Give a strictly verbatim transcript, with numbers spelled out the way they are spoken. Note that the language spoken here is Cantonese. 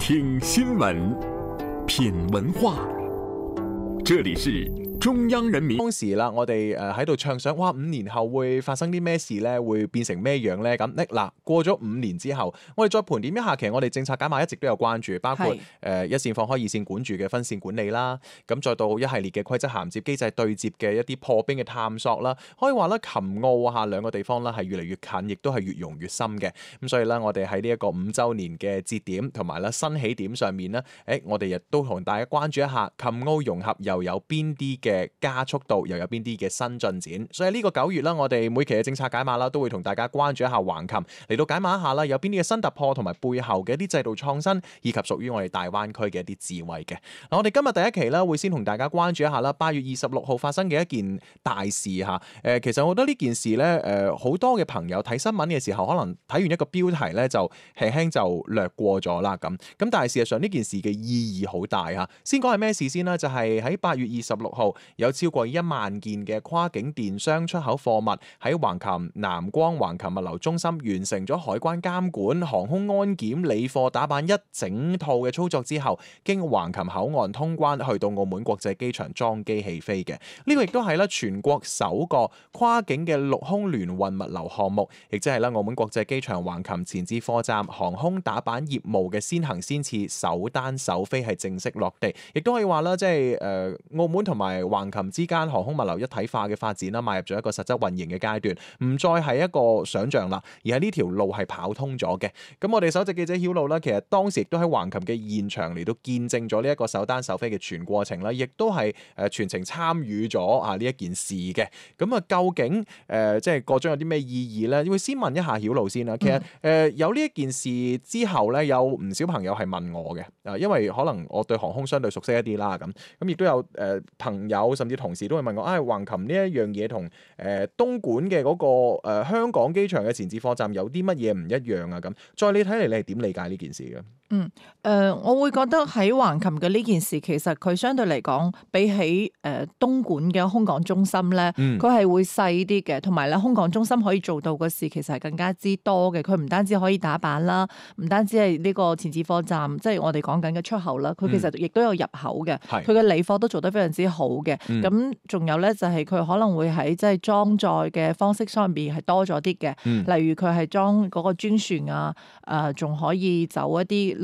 聽新聞，品文化，這裡是中央人民。 當時啦，我哋誒喺度暢想，哇！五年後會發生啲咩事咧？會變成咩樣咧？咁呢嗱，過咗五年之後，我哋再盤點一下，其實我哋政策解碼一直都有關注，包括誒、呃、一線放開、二線管住嘅分線管理啦，咁再到一系列嘅規則銜接機制對接嘅一啲破冰嘅探索啦，可以話咧，琴澳嚇兩個地方咧係越嚟越近，亦都係越融越深嘅。咁所以咧，我哋喺呢一個五週年嘅節點同埋咧新起點上面咧，誒我哋亦都同大家關注一下琴澳融合又有邊啲嘅嘅加速度又有邊啲嘅新進展，所以呢個九月啦，我哋每期嘅政策解碼啦，都會同大家關注一下橫琴，嚟到解碼一下啦，有邊啲嘅新突破同埋背後嘅一啲制度創新，以及屬於我哋大灣區嘅一啲智慧嘅。嗱，我哋今日第一期啦，會先同大家關注一下啦，八月二十六號發生嘅一件大事嚇。誒，其實我覺得呢件事咧，誒好多嘅朋友睇新聞嘅時候，可能睇完一個標題咧，就輕輕就略過咗啦咁。咁但係事實上呢件事嘅意義好大嚇。先講係咩事先啦，就係喺八月二十六號。有超過一萬件嘅跨境電商出口貨物喺橫琴南光橫琴物流中心完成咗海關監管、航空安檢、理貨打板一整套嘅操作之後，經橫琴口岸通關去到澳門國際機場裝機起飛嘅。呢個亦都係咧全國首個跨境嘅陸空聯運物流項目，亦即係咧澳門國際機場橫琴前置貨站航空打板業務嘅先行先試、首單首飛係正式落地，亦都可以話啦，即係誒澳門同埋橫琴之間航空物流一體化嘅發展啦，邁入咗一個實質運營嘅階段，唔再係一個想像啦，而係呢條路係跑通咗嘅。咁我哋首席記者曉露啦，其實當時亦都喺橫琴嘅現場嚟到見證咗呢一個首單首飛嘅全過程啦，亦都係誒全程參與咗啊呢一件事嘅。咁啊，究竟誒、呃、即係個中有啲咩意義咧？會先問一下曉露先啦。其實誒、呃、有呢一件事之後咧，有唔少朋友係問我嘅，啊，因為可能我對航空相對熟悉一啲啦，咁咁亦都有誒、呃、朋友甚至同事都會問我，啊，橫琴呢一樣嘢同誒東莞嘅嗰個誒、呃、香港機場嘅前置貨站有啲乜嘢唔一樣啊？咁，再你睇嚟，你係點理解呢件事嘅？ 嗯，誒、呃，我會覺得喺橫琴嘅呢件事，其實佢相對嚟講，比起誒、呃、東莞嘅空港中心咧，佢係、嗯、會細啲嘅，同埋咧空港中心可以做到嘅事，其實係更加之多嘅。佢唔單止可以打板啦，唔單止係呢個前置貨站，即係我哋講緊嘅出口啦，佢其實亦都有入口嘅，佢嘅、嗯、理貨都做得非常之好嘅。咁仲、嗯、有咧，就係、是、佢可能會喺即係裝載嘅方式上邊係多咗啲嘅，嗯、例如佢係裝嗰個專船啊，誒、呃、仲可以走一啲。